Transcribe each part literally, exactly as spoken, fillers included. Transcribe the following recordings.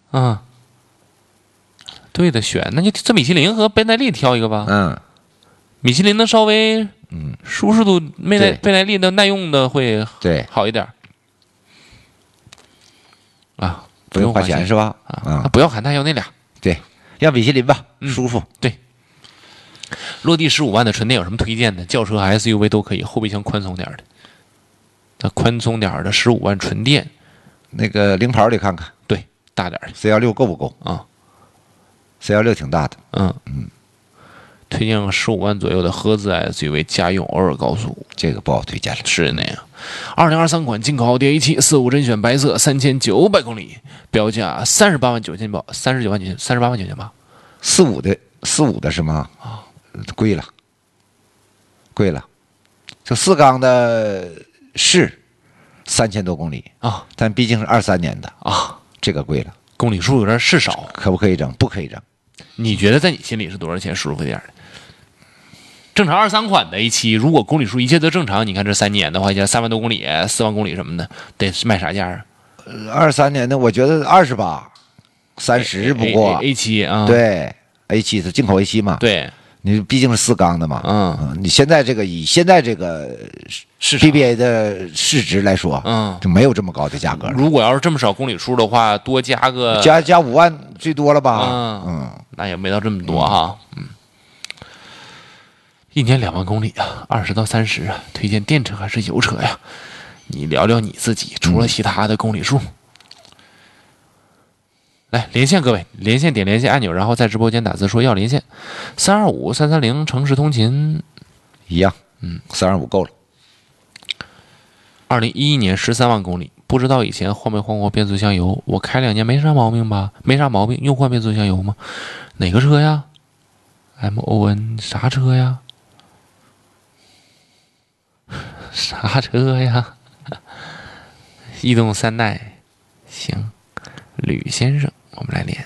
啊，对的，选那就这米其林和倍耐力挑一个吧。 嗯， 米其林的稍微嗯舒适度、倍耐倍耐力的耐用的会对好一点。啊， 不用花钱是吧？ 啊， 啊， 不要喊他要那俩。 对，要米其林吧， 嗯、 舒服。 对。落地十五万的纯电有什么推荐的？轿车和 S U V 都可以，后备箱宽松点的。那宽松点的十五万纯电， 那个零跑里看看， 对，大点的 C 幺六够不够啊 ？C 幺六挺大的。 嗯嗯。推荐个十五万左右的合资 S U V， 家用偶尔高速， 这个不好推荐了。 是那样。二零二三款进口奥迪 A 七四五甄选白色，三千九百公里，标价三十八万九千八，三十九万九千，三十八万九千八。 四五的，四五的是吗？啊，贵了，贵了。就四缸的是三千多公里啊， 但毕竟是二三年的啊， 这个贵了， 公里数有点是少。 可不可以整？不可以整。 你觉得在你心里是多少钱舒服点的？正常二三款的 A 七，如果公里数一切都正常，你看这三年的话，现在三万多公里、四万公里什么的，得卖啥价啊？ 二三年的，我觉得二十八、三十不过。 A 七啊， 对 ，A 七是进口 A 七嘛？ 对， 你毕竟是四缸的嘛。 嗯， 你现在这个以现在这个 B B A 的市值来说， 嗯， 就没有这么高的价格了。 如果要是这么少公里数的话，多加个加加五万最多了吧？ 嗯嗯， 那也没到这么多哈。嗯。一年两万公里啊，二十到三十啊，推荐电车还是油车呀？你聊聊你自己，除了其他的公里数。嗯、来连线各位，连线点连线按钮，然后在直播间打字说要连线，三二五三三零城市通勤一样， 嗯， 三二五够了。 二零一一年十三万公里，不知道以前换没换过变速箱油？我开两年没啥毛病吧？没啥毛病，用换变速箱油吗？哪个车呀 ？M O N 啥车呀？啥车呀？逸动三代，行，吕先生，我们来连。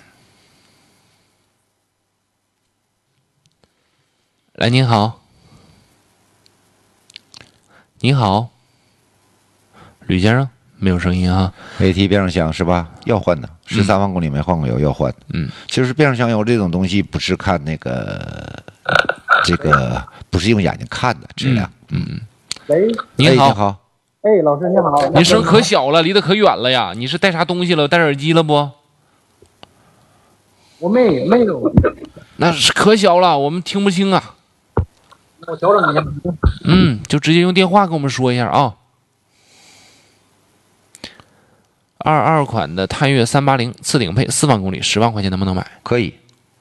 来，您好，你好，吕先生，没有声音啊。 A T 变速箱是吧？要换的，十三万公里没换过油，要换的。 嗯， 其实变速箱油这种东西不是看那个，这个不是用眼睛看的质量。 嗯嗯。 喂， 你好， 你好， 哎，老师你好， 你声可小了，离得可远了呀！你是带啥东西了？戴耳机了不？ 我没没有， 那是可小了，我们听不清啊。 我调整一下。 嗯，就直接用电话跟我们说一下啊。二二款的探岳三八零次顶配，四万公里，十万块钱能不能买？ 可以。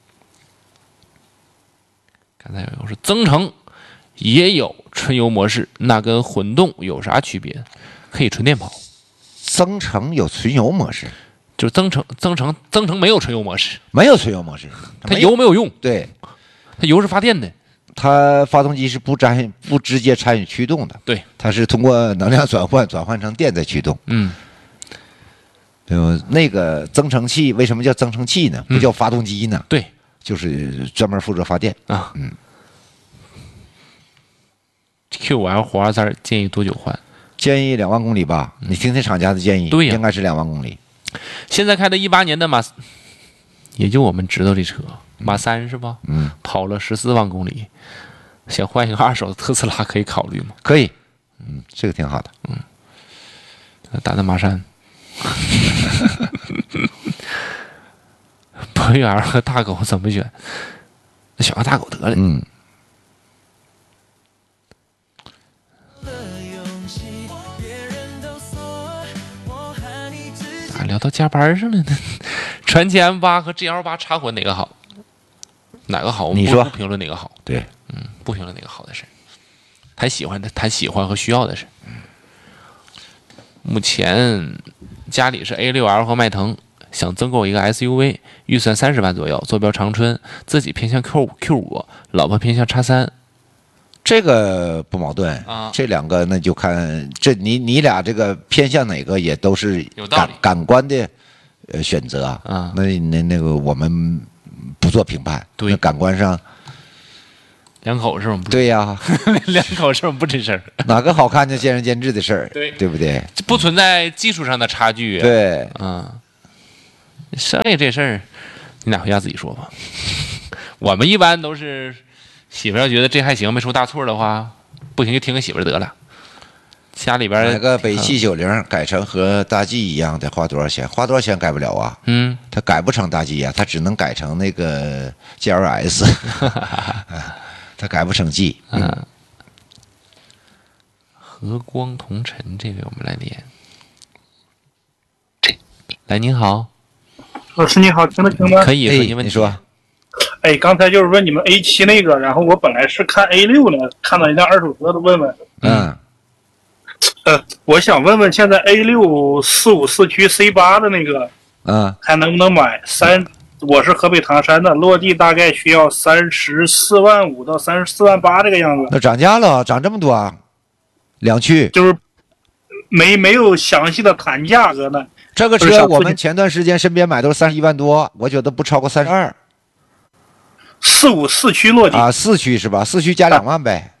刚才有是增程。也有纯油模式，那跟混动有啥区别？可以纯电跑。 增程有纯油模式， 就是增程增程增程没有纯油模式， 没有纯油模式， 它油没有用。 对， 它油是发电的， 它发动机是不参不直接参与驱动的， 对， 它是通过能量转换转换成电再驱动。 嗯， 呃，那个增程器为什么叫增程器呢？不叫发动机呢？ 嗯、对， 就是专门负责发电啊。 嗯。 Q 五 L 火花塞建议多久换？ 建议两万公里吧。你听听厂家的建议， 对呀， 应该是两万公里。 现在开的一八年的马，也就我们知道这车，马三是吧？ 嗯， 跑了十四万公里，想换一个二手的特斯拉可以考虑吗？ 可以，嗯，这个挺好的。 嗯，打的马山，博越 L 和大狗怎么选？那选个大狗得了。 嗯。 咋聊到加班上了呢？传奇 M 八 和 G L 八插混哪个好？哪个好？我们你说不评论哪个好。 对， 嗯，不评论哪个好的事，谈喜欢的，谈喜欢和需要的事。目前家里是 A 六 L 和迈腾，想增购一个 S U V， 预算三十万左右，坐标长春，自己偏向 Q 五 Q 五，老婆偏向 X 三。 这个不矛盾啊， 这两个那就看这你你俩这个偏向哪个也都是感感官的呃选择啊。 那那那个我们不做评判， 对， 感官上两口是吗？ 对呀， 两口是不吱声。 哪个好看就见仁见智的事儿， 对对不对？ 不存在技术上的差距。 对， 嗯。 剩下这事儿，你俩回家自己说吧。我们一般都是媳妇要觉得这还行，没出大错的话，不行就听个媳妇得了。家里边买个北汽九零改成和大 G 一样的，花多少钱？花多少钱改不了啊？ 嗯， 它改不成大 G 啊，它只能改成那个 G L S， 它改不成 G。 嗯，和光同尘这位我们来连。来，您好， 老师你好，听得清吗？ 可以哎问您问题。 你说， 哎，刚才就是问你们 A 七那个，然后我本来是看 A 六呢，看到一辆二手车的，问问。 嗯， 呃，我想问问，现在 A 六四五四驱 C 八的那个嗯， 还能不能买？三，我是河北唐山的，落地大概需要三十四万五到三十四万八这个样子， 那涨价了，涨这么多啊？两驱， 就是没没有详细的谈价格呢。 这个不是想车我们前段时间身边买都是三十一万多，我觉得不超过三十二四五四驱落地， 啊。四驱是吧？四驱加两万呗，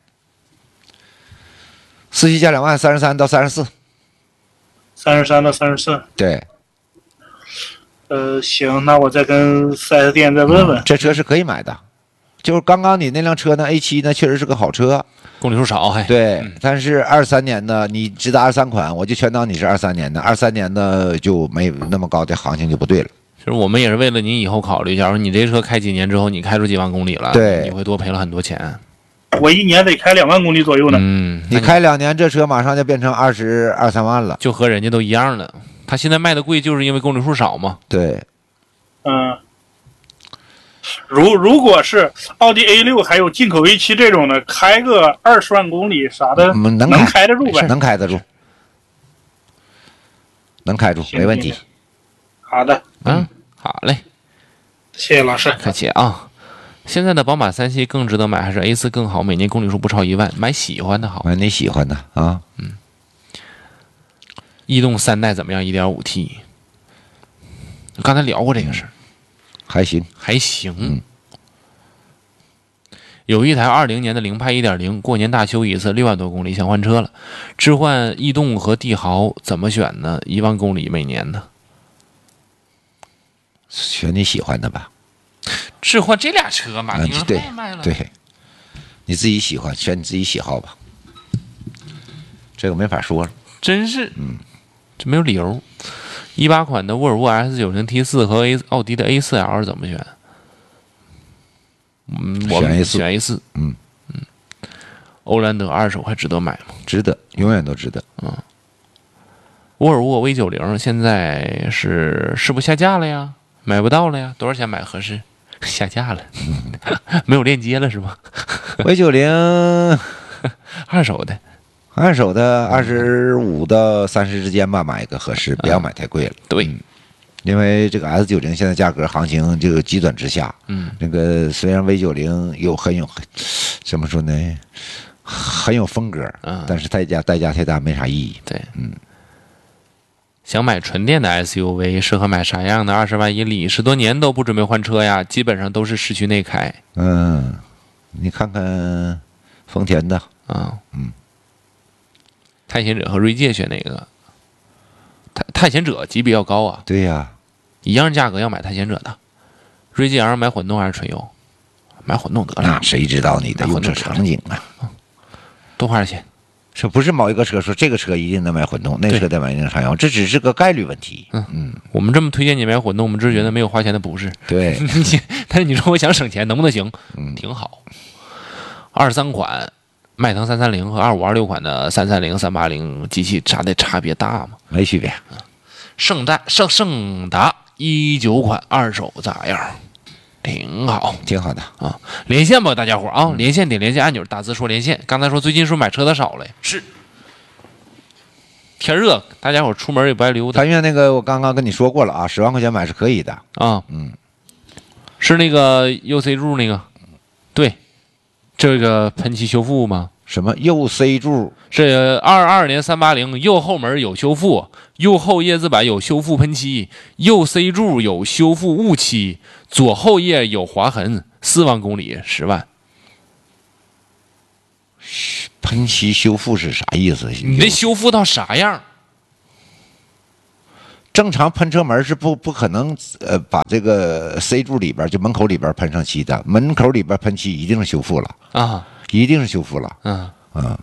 四驱加两万，三十三到三十四。 三十三到三十四。 对， 呃，行，那我再跟四 S 店再问问。 这车是可以买的。就是刚刚你那辆车呢 ，A 七呢，确实是个好车， 公里数少还。 对， 嗯但是二三年的你知道二三款，我就全当你是二三年的，二三年的就没那么高的行情就不对了。 其实我们也是为了您以后考虑，假如你这车开几年之后，你开出几万公里了， 对你会多赔了很多钱。 我一年得开两万公里左右呢。 嗯，那你开两年，这车马上就变成二十二三万了。 就和人家都一样了。他现在卖的贵，就是因为公里数少嘛。 对， 嗯，如如果是奥迪 A 六还有进口 A 七这种的，开个二十万公里啥的， 嗯能能开开得住呗？ 能开得住，能开住， 行没问题。 好的， 嗯，好嘞， 谢谢老师。 客气啊。现在的宝马三系更值得买，还是 A 四更好？每年公里数不超一万，买喜欢的好。 买你喜欢的啊。 逸动三代怎么样 ？一点五 T， 刚才聊过这个事儿， 还行。 还行。有一台二零年的凌派一点零，过年大修一次，六万多公里，想换车了。置换逸动和帝豪怎么选呢？一万公里每年的， 选你喜欢的吧。 置换这俩车嘛， 嗯你说对太卖了。 对，你自己喜欢，选你自己喜好吧。这个没法说了。 真是，嗯，这没有理由。一八款的沃尔沃 S 九零 T 四和 A 奥迪的 A 四 L 怎么选？嗯，我们选 A 四选 A 四。 嗯嗯，欧蓝德二手还值得买吗？ 值得，永远都值得。 沃尔沃 V 九零现在是是不下架了呀？买不到了呀？多少钱买合适？下架了，没有链接了是吗？ V 九零二手的， 二手的二十五到三十之间吧，买一个合适，不要买太贵了。 对， 因为这个 S 九零现在价格行情这个急转直下。 嗯， 这个虽然 V 九零有很有怎么说呢，很有风格， 嗯但是代价代价太大，没啥意义。 对，嗯。想买纯电的 S U V， 适合买啥样的？二十万以里，十多年都不准备换车呀，基本上都是市区内开。 嗯，你看看丰田的啊， 嗯， 探险者和锐界选哪个？探探险者级别要高啊， 对呀、 一样价格要买探险者的。锐界 L 买混动还是纯油？买混动得了， 那谁知道你的用车场景啊？ 多花点钱。 这不是某一个车说这个车一定能买混动，那个车得买那个商用，这只是个概率问题。 嗯嗯， 我们这么推荐你买混动，我们只是觉得没有花钱的不是。 对， 但是你说我想省钱，能不能行？ 嗯， 挺好。二三款迈腾三三零和二五二六款的三三零、三八零机器差的差别大吗？ 没区别。 圣达圣圣达一九款二手咋样？挺好， 挺好的啊！连线吧，大家伙啊！嗯、连线点连线按钮，大字说连线。刚才说最近说买车的少了，是天热，大家伙出门也不爱溜达。 但愿那个我刚刚跟你说过了啊，十万块钱买是可以的啊。 嗯， 是那个 U C 柱那个，对，这个喷漆修复吗？ 什么右 C 柱？ 这二二年三八零右后门有修复，右后叶子板有修复喷漆，右 C 柱有修复雾漆，左后叶有划痕，四万公里十万。 喷漆修复是啥意思？ 你这修复到啥样？ 正常喷车门是不不可能呃把这个 C 柱里边就门口里边喷上漆的，门口里边喷漆一定是修复了啊， 一定是修复了。 嗯嗯，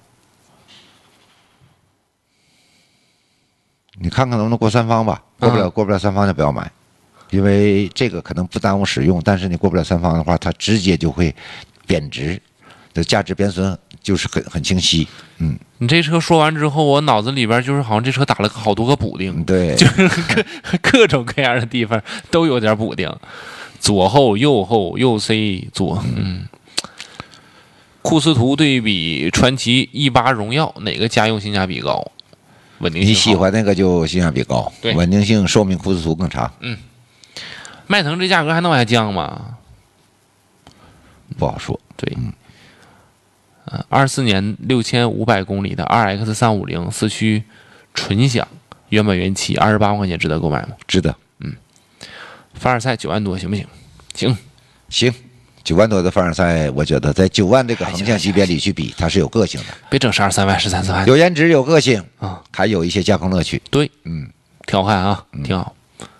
你看看能不能过三方吧，过不了、 嗯、 过不了三方就不要买，因为这个可能不耽误使用，但是你过不了三方的话，它直接就会贬值，的价值贬损就是很很清晰。嗯， 你这车说完之后，我脑子里边就是好像这车打了好多个补丁， 对， 就是各各种各样的地方都有点补丁，左后、右后、右 C 左，嗯。库斯图对比传祺 E 八荣耀，哪个家用性价比高？稳定性好？ 你喜欢那个就性价比高， 对， 稳定性寿命库斯图更长。 嗯，迈腾这价格还能往下降吗？ 不好说。 对，嗯，呃，二四年六千五百公里的 R X 三五零四驱纯享，原版原漆，二十八万块钱值得购买吗？ 值得。 嗯，凡尔赛九万多行不行？行， 行。九万多的凡尔赛，我觉得在九万这个横向级别里去比，它是有个性的。 别整十二三万、十三四万， 有颜值、有个性啊， 还有一些驾控乐趣。 对， 嗯， 挺好看啊，挺好。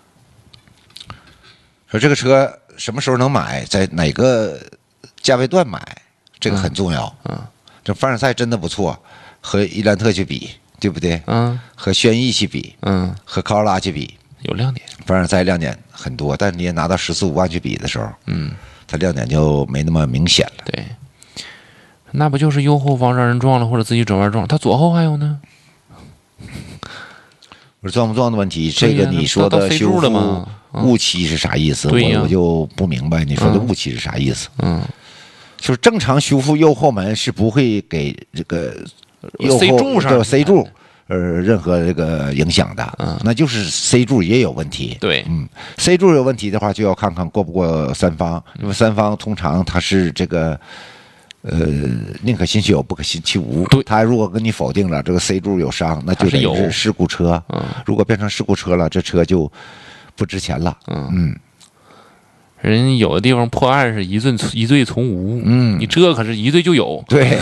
说这个车什么时候能买，在哪个价位段买，这个很重要。 嗯，嗯这凡尔赛真的不错，和伊兰特去比，对不对？ 嗯， 和轩逸去比， 嗯， 和卡罗拉去比， 有亮点。 凡尔赛亮点很多，但你也拿到十四五万去比的时候， 嗯。 它亮点就没那么明显了。 对，那不就是右后方让人撞了，或者自己转弯撞？它左后还有呢？ 不是撞不撞的问题，这个你说的修复误漆是啥意思？ 对呀， 我我就不明白你说的误漆是啥意思。 嗯， 就是正常修复右后门是不会给这个右后 C 柱上 C 柱呃任何这个影响的。嗯，那就是 C 柱也有问题。 对， 嗯 ，C 柱有问题的话，就要看看过不过三方，因为三方通常它是这个。呃，宁可信其有，不可信其无。 对， 他如果跟你否定了这个 C 柱有伤，那就得是事故车。 嗯， 如果变成事故车了，这车就不值钱了。 嗯嗯， 人有的地方破案是一罪一罪从无， 嗯， 你这可是一罪就有。 对，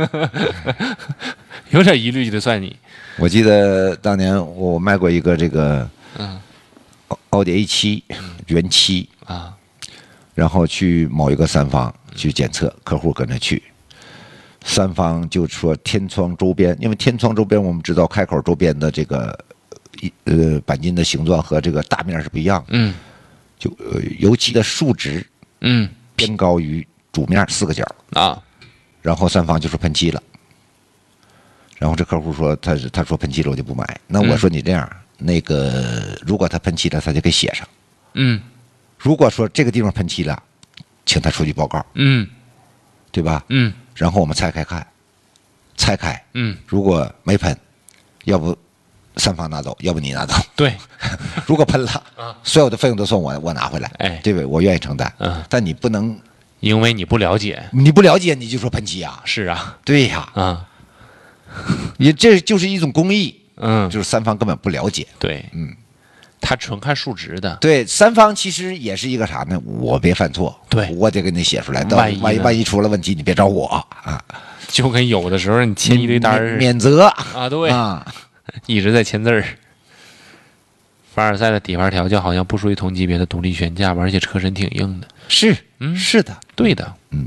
有点疑虑就得算你。 我记得当年我卖过一个这个， 嗯， 奥迪 A 七原漆啊， 然后去某一个三方。去检测，客户跟着去，三方就说天窗周边，因为天窗周边我们知道开口周边的这个呃钣金的形状和这个大面是不一样， 嗯， 就呃油漆的数值嗯偏高于主面四个角啊， 然后三方就说喷漆了，然后这客户说他他说喷漆了我就不买，那我说你这样，嗯、那个如果他喷漆了他就给写上， 嗯， 如果说这个地方喷漆了。请他出具报告， 嗯， 对吧？ 嗯， 然后我们拆开看，拆开， 嗯， 如果没喷，要不三方拿走，要不你拿走。 对， 如果喷了，啊，所有的费用都算我我拿回来， 哎， 对不对？我愿意承担， 嗯， 但你不能， 因为你不了解， 你不了解你就说喷漆啊？ 是啊， 对呀， 啊， 也这就是一种工艺， 嗯， 就是三方根本不了解， 对， 嗯。 他纯看数值的， 对，三方其实也是一个啥呢？我别犯错， 对， 我得给你写出来。到万一万一万一出了问题，你别找我啊！ 就跟有的时候你签一堆单儿， 免责啊，对啊， 一直在签字儿。凡尔赛的底盘调教好像不属于同级别的独立悬架吧，而且车身挺硬的。 是， 嗯， 是的， 对的， 嗯。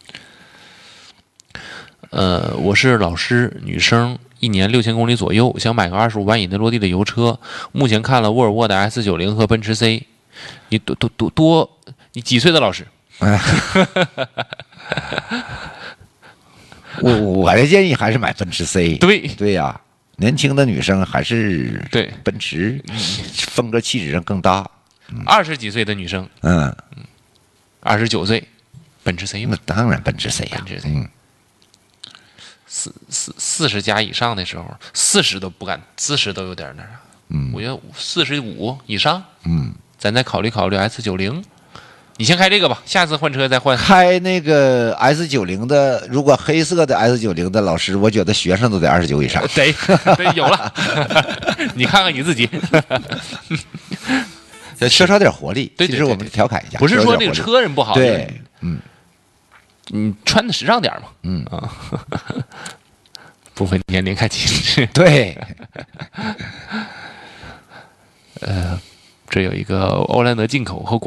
呃，我是老师，女生。一年六千公里左右，想买个二十五万以内落地的油车。目前看了沃尔沃的 S 九零 和奔驰 C， 你多多多多，你几岁的老师？ 我我的建议还是买奔驰 C。 对对呀、啊，年轻的女生还是对奔驰，风格气质上更搭。 二十几岁的女生， 嗯， 二十九岁，奔驰 C 那当然奔驰 C 呀、 奔驰 C。 嗯。 四四四十加以上的时候，四十都不敢，四十都有点那啥。 嗯， 我觉得四十五以上， 嗯， 咱再考虑考虑 S 九零。你先开这个吧，下次换车再换。 开那个 S 九零的，如果黑色的 S 九零的老师，我觉得学生都得二十九以上。 得得有了，你看看你自己， 缺少点活力。 对， 其实我们调侃一下， 不是说这个车人不好， 对，嗯。 你穿的时尚点嘛， 嗯啊，不分年龄看气质。 对， 呃，这有一个欧蓝德进口和